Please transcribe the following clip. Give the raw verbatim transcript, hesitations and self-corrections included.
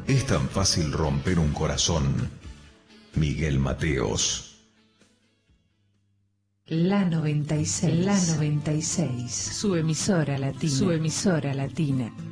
Es tan fácil romper un corazón. Miguel Mateos. La noventa y seis. La noventa y seis. Su emisora latina. Su emisora latina.